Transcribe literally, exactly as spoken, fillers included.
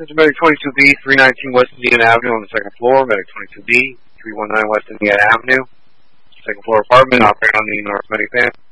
This is Medic twenty-two B, three nineteen West Indiana Avenue on the second floor. Medic twenty-two B, three one nine West Indiana Avenue, second floor apartment, operating on the North Medic van.